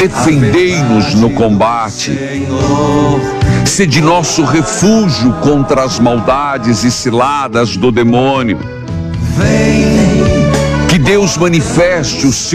defendei-nos no combate. Sede nosso refúgio contra as maldades e ciladas do demônio. Que Deus manifeste o seu